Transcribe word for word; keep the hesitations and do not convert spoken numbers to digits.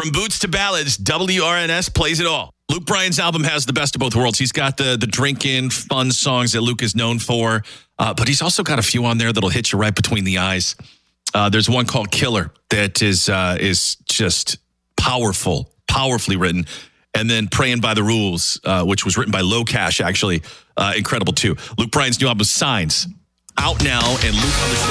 From boots to ballads, W R N S plays it all. Luke Bryan's album has the best of both worlds. He's got the the drinking, fun songs that Luke is known for, uh, but he's also got a few on there that'll hit you right between the eyes. Uh, there's one called Killer that is uh, is just powerful, powerfully written. And then Praying by the Rules, uh, which was written by Low Cash, actually. Uh, incredible, too. Luke Bryan's new album, Signs, out now, and Luke on the show.